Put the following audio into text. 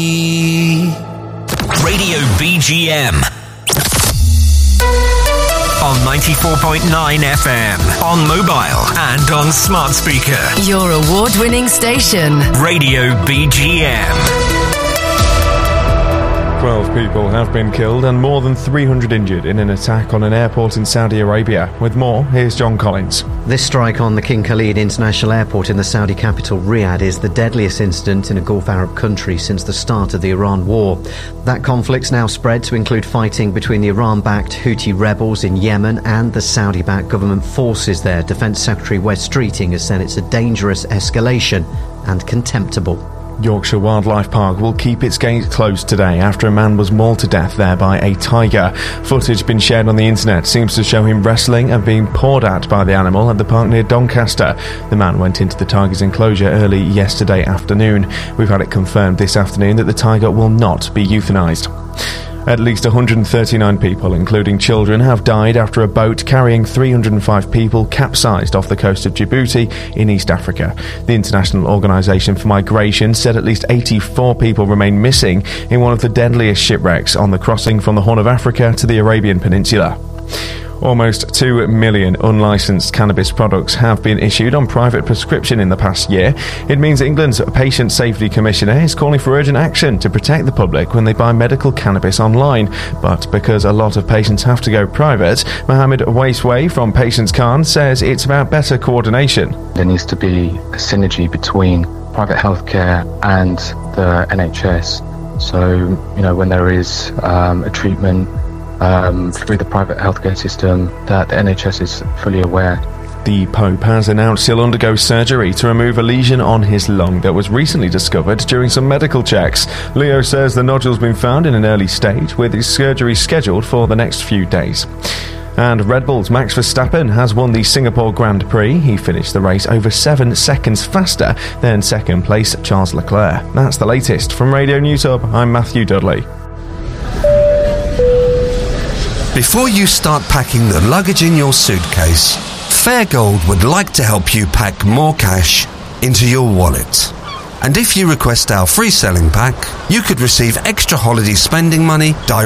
Radio BGM on 94.9 FM, on mobile and on smart speaker. Your award-winning station. Radio BGM. 12 people have been killed and more than 300 injured in an attack on an airport in Saudi Arabia. With more, here's John Collins. This strike on the King Khalid International Airport in the Saudi capital Riyadh is the deadliest incident in a Gulf Arab country since the start of the Iran war. That conflict's now spread to include fighting between the Iran-backed Houthi rebels in Yemen and the Saudi-backed government forces there. Defence Secretary Wes Streeting has said it's a dangerous escalation and contemptible. Yorkshire Wildlife Park will keep its gates closed today after a man was mauled to death there by a tiger. Footage been shared on the internet seems to show him wrestling and being pawed at by the animal at the park near Doncaster. The man went into the tiger's enclosure early yesterday afternoon. We've had it confirmed this afternoon that the tiger will not be euthanised. At least 139 people, including children, have died after a boat carrying 305 people capsized off the coast of Djibouti in East Africa. The International Organisation for Migration said at least 84 people remain missing in one of the deadliest shipwrecks on the crossing from the Horn of Africa to the Arabian Peninsula. Almost 2 million unlicensed cannabis products have been issued on private prescription in the past year. It means England's Patient Safety Commissioner is calling for urgent action to protect the public when they buy medical cannabis online. But because a lot of patients have to go private, Mohammed Waisway from Patients Khan says it's about better coordination. There needs to be a synergy between private healthcare and the NHS. So, when there is a treatment through the private healthcare system, that the NHS is fully aware. The Pope has announced he'll undergo surgery to remove a lesion on his lung that was recently discovered during some medical checks. Leo says the nodule's been found in an early stage, with his surgery scheduled for the next few days. And Red Bull's Max Verstappen has won the Singapore Grand Prix. He finished the race over 7 seconds faster than second place Charles Leclerc. That's the latest from Radio News Hub. I'm Matthew Dudley. Before you start packing the luggage in your suitcase, Fairgold would like to help you pack more cash into your wallet. And if you request our free selling pack, you could receive extra holiday spending money directly